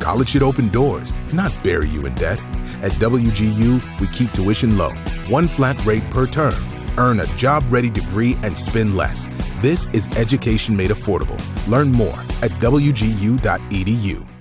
College should open doors, not bury you in debt. At WGU, we keep tuition low, one flat rate per term. Earn a job-ready degree and spend less. This is education made affordable. Learn more at wgu.edu.